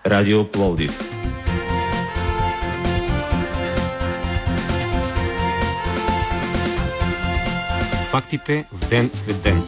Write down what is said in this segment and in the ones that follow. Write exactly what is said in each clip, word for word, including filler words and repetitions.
Радио Пловдив. Фактите в ден след ден.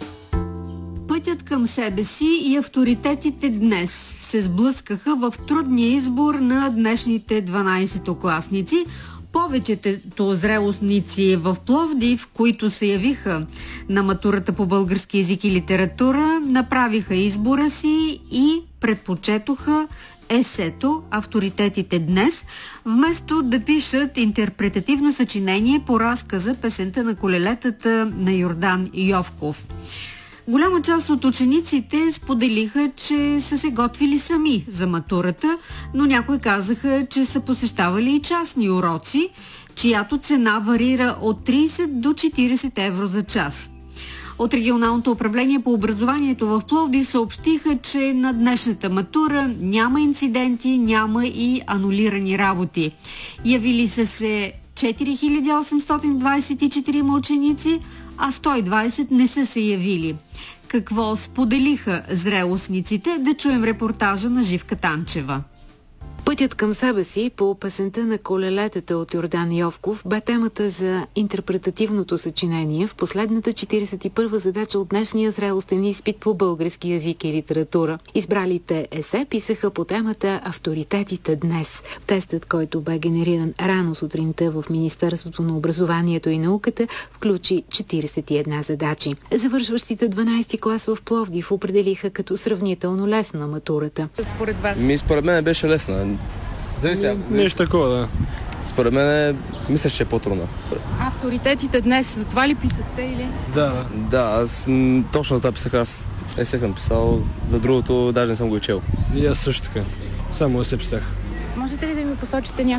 Пътят към себе си и авторитетите днес се сблъскаха в трудния избор на днешните дванадесетокласници. Повечето зрелостници в Пловдив, които се явиха на матурата по български език и литература, направиха избора си и предпочетоха есето "Авторитетите днес", вместо да пишат интерпретативно съчинение по разказа "Песента на колелетата" на Йордан Йовков. Голяма част от учениците споделиха, че са се готвили сами за матурата, но някои казаха, че са посещавали и частни уроци, чиято цена варира от тридесет до четиридесет евро за час. От регионалното управление по образованието в Пловдив съобщиха, че на днешната матура няма инциденти, няма и анулирани работи. Явили са се четири хиляди осемстотин двадесет и четири ученици, а сто и двадесет не са се явили. Какво споделиха зрелостниците? Да чуем репортажа на Живка Танчева. Пътят към себе си по "Песента на колелетата" от Йордан Йовков бе темата за интерпретативното съчинение в последната четиридесет и първа задача от днешния зрелостен изпит по български език и литература. Избралите есе писаха по темата "Авторитетите днес". Тестът, който бе генериран рано сутринта в Министерството на образованието и науката, включи четиридесет и една задачи. Завършващите дванадесети клас в Пловдив определиха като сравнително лесна матурата. Според вас? Ми, според мен беше лесна. Зависи, Нещо такова, да. Според мен, мисля, че е по-трудна. Авторитетите днес, за това ли писахте или? Да, да. Да, аз м, точно за това писах. Аз есе съм писал, за другото даже не съм го и чел. И аз също така. Само се писах. Можете ли да ми посочите някакъв